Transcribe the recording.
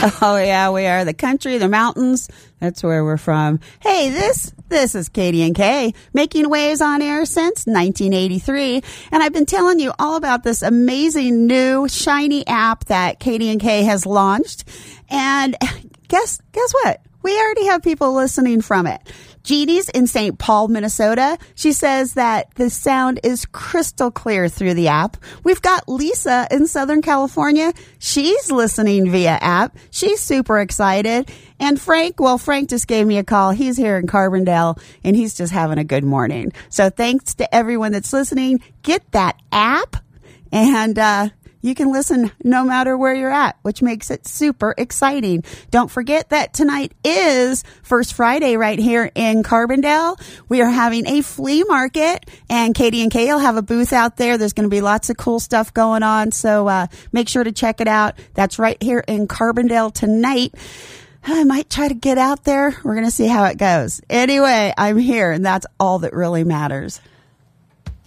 Oh, yeah, we are. The country, the mountains. That's where we're from. Hey, this is Katie and Kay, making waves on air since 1983. And I've been telling you all about this amazing new shiny app that Katie and Kay has launched. And guess what? We already have people listening from it. Jeannie's in St. Paul, Minnesota. She says that the sound is crystal clear through the app. We've got Lisa in Southern California. She's listening via app. She's super excited. And Frank just gave me a call. He's here in Carbondale, and he's just having a good morning. So thanks to everyone that's listening. Get that app, and you can listen no matter where you're at, which makes it super exciting. Don't forget that tonight is First Friday right here in Carbondale. We are having a flea market, and Katie and Kay will have a booth out there. There's going to be lots of cool stuff going on, so make sure to check it out. That's right here in Carbondale tonight. I might try to get out there. We're going to see how it goes. Anyway, I'm here, and that's all that really matters.